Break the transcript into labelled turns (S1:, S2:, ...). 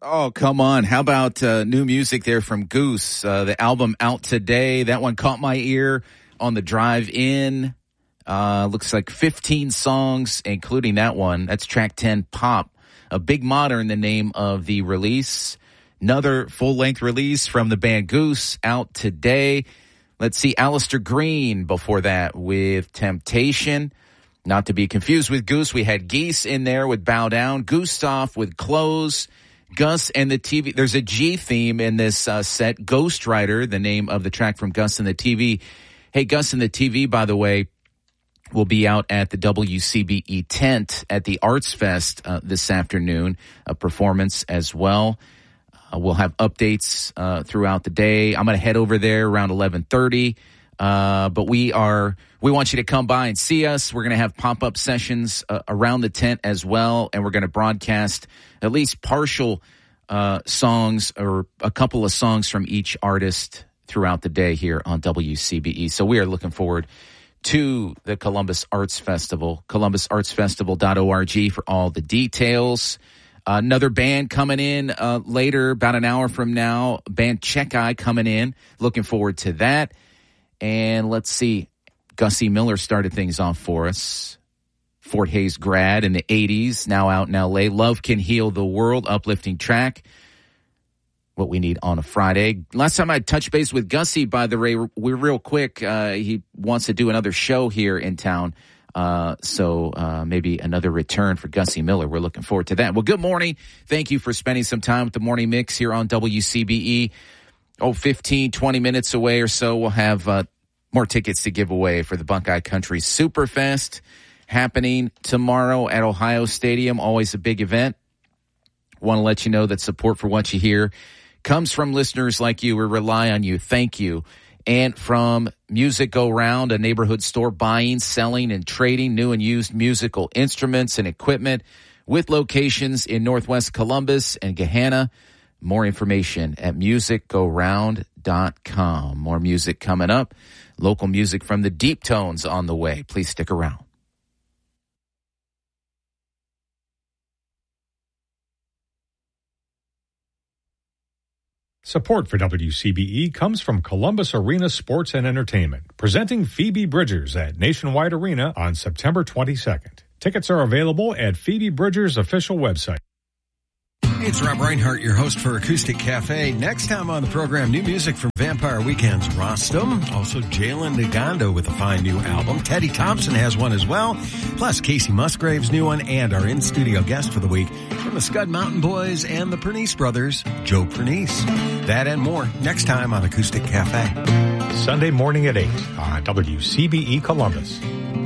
S1: Oh, come on. How about new music there from Goose? The album out today. That one caught my ear on the drive in. Looks like 15 songs, including that one. That's track 10, Pop. A Big Modern, the name of the release. Another full-length release from the band Goose out today. Let's see, Alistair Green before that with Temptation. Not to be confused with Goose. We had Geese in there with Bow Down. Gustav with Close. Gus and the TV. There's a G theme in this set. Ghostwriter, the name of the track from Gus and the TV. Hey, Gus and the TV, by the way, will be out at the WCBE tent at the Arts Fest this afternoon. A performance as well. We'll have updates throughout the day. I'm going to head over there around 11:30. But we want you to come by and see us. We're going to have pop-up sessions around the tent as well, and we're going to broadcast at least partial songs or a couple of songs from each artist throughout the day here on WCBE. So we are looking forward to the Columbus Arts Festival, columbusartsfestival.org for all the details. Another band coming in later, about an hour from now, band Checkeye coming in. Looking forward to that. And let's see, Gussie Miller started things off for us. Fort Hays grad in the 80s, now out in L.A. Love Can Heal the World, uplifting track. What we need on a Friday. Last time I touched base with Gussie, by the way, we're real quick. He wants to do another show here in town. So maybe another return for Gussie Miller. We're looking forward to that. Well, good morning. Thank you for spending some time with the Morning Mix here on WCBE. 15, 20 minutes away or so, we'll have more tickets to give away for the Buckeye Country Superfest happening tomorrow at Ohio Stadium. Always a big event. Want to let you know that support for what you hear comes from listeners like you. We rely on you. Thank you. And from Music Go Round, a neighborhood store buying, selling, and trading new and used musical instruments and equipment with locations in Northwest Columbus and Gahanna. More information at musicgoround.com. More music coming up. Local music from the Deep Tones on the way. Please stick around.
S2: Support for WCBE comes from Columbus Arena Sports and Entertainment, presenting Phoebe Bridgers at Nationwide Arena on September 22nd. Tickets are available at Phoebe Bridgers' official website.
S3: It's Rob Reinhart, your host for Acoustic Cafe. Next time on the program, new music from Vampire Weekend's Rostam. Also, Jalen Nagando with a fine new album. Teddy Thompson has one as well. Plus, Casey Musgrave's new one and our in-studio guest for the week from the Scud Mountain Boys and the Pernice Brothers, Joe Pernice. That and more next time on Acoustic Cafe.
S2: Sunday morning at 8 on WCBE Columbus.